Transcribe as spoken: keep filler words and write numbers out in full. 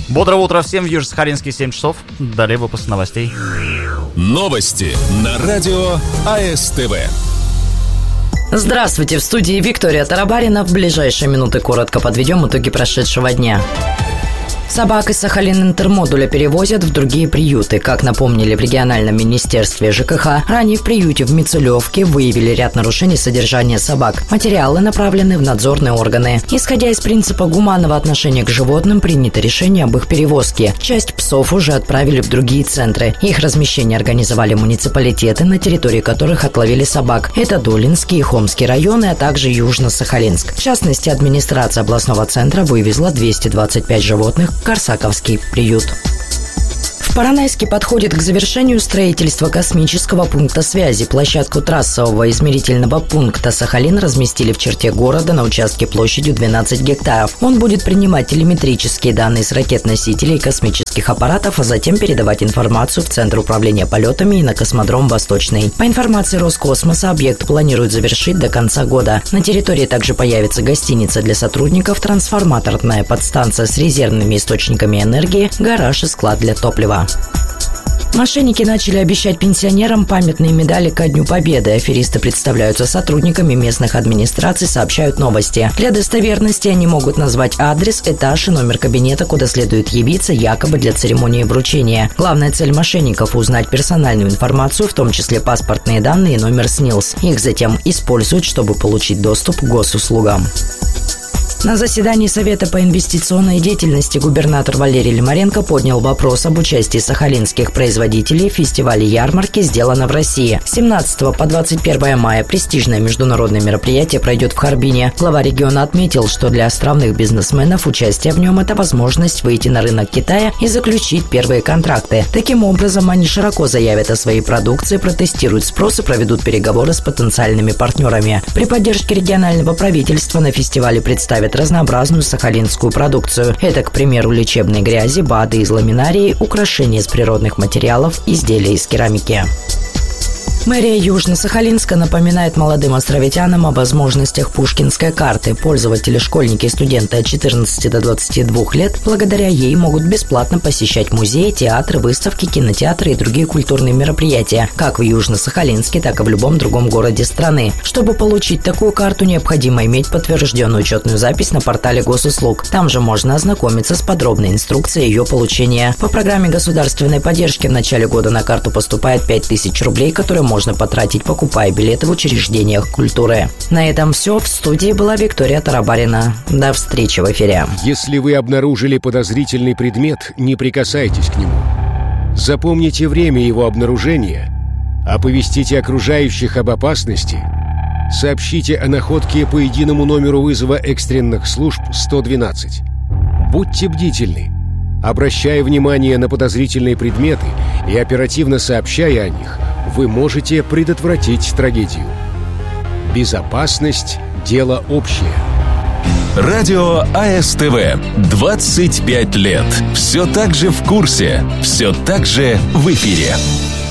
Бодрого утра всем в Южно-Сахалинске, семь часов. Далее выпуск новостей. Новости на радио АСТВ. Здравствуйте, в студии Виктория Тарабарина. В ближайшие минуты коротко подведем итоги прошедшего дня. Собак из Сахалин-Интермодуля перевозят в другие приюты. Как напомнили в региональном министерстве ЖКХ, ранее в приюте в Мицелевке выявили ряд нарушений содержания собак. Материалы направлены в надзорные органы. Исходя из принципа гуманного отношения к животным, принято решение об их перевозке. Часть псов уже отправили в другие центры. Их размещение организовали муниципалитеты, на территории которых отловили собак. Это Долинский и Хомский районы, а также Южно-Сахалинск. В частности, администрация областного центра вывезла двести двадцать пять животных в Корсаковский приют. В Поронайске подходит к завершению строительство космического пункта связи. Площадку трассового измерительного пункта «Сахалин» разместили в черте города на участке площадью двенадцать гектаров. Он будет принимать телеметрические данные с ракет-носителей и космических аппаратов, а затем передавать информацию в Центр управления полетами и на космодром «Восточный». По информации Роскосмоса, объект планируют завершить до конца года. На территории также появится гостиница для сотрудников, трансформаторная подстанция с резервными источниками энергии, гараж и склад для топлива. Мошенники начали обещать пенсионерам памятные медали ко Дню Победы. Аферисты представляются сотрудниками местных администраций, сообщают новости. Для достоверности они могут назвать адрес, этаж и номер кабинета, куда следует явиться, якобы для церемонии вручения. Главная цель мошенников – узнать персональную информацию, в том числе паспортные данные и номер СНИЛС. Их затем используют, чтобы получить доступ к госуслугам. На заседании Совета по инвестиционной деятельности губернатор Валерий Лимаренко поднял вопрос об участии сахалинских производителей в фестивале ярмарки «Сделано в России». С семнадцатого по двадцать первое мая престижное международное мероприятие пройдет в Харбине. Глава региона отметил, что для островных бизнесменов участие в нем – это возможность выйти на рынок Китая и заключить первые контракты. Таким образом, они широко заявят о своей продукции, протестируют спрос и проведут переговоры с потенциальными партнерами. При поддержке регионального правительства на фестивале представят разнообразную сахалинскую продукцию. Это, к примеру, лечебные грязи, БАДы из ламинарии, украшения из природных материалов, изделия из керамики. Мэрия Южно-Сахалинска напоминает молодым островитянам о возможностях Пушкинской карты. Пользователи, школьники и студенты от четырнадцати до двадцати двух лет благодаря ей могут бесплатно посещать музеи, театры, выставки, кинотеатры и другие культурные мероприятия, как в Южно-Сахалинске, так и в любом другом городе страны. Чтобы получить такую карту, необходимо иметь подтвержденную учетную запись на портале госуслуг. Там же можно ознакомиться с подробной инструкцией ее получения. По программе государственной поддержки в начале года на карту поступает пять тысяч рублей, которые можно можно потратить, покупая билеты в учреждениях культуры. На этом все. В студии была Виктория Тарабарина. До встречи в эфире. Если вы обнаружили подозрительный предмет, не прикасайтесь к нему. Запомните время его обнаружения, оповестите окружающих об опасности, сообщите о находке по единому номеру вызова экстренных служб сто двенадцать. Будьте бдительны. Обращая внимание на подозрительные предметы и оперативно сообщая о них, вы можете предотвратить трагедию. Безопасность – дело общее. Радио АСТВ. двадцать пять лет. Все так же в курсе. Все так же в эфире.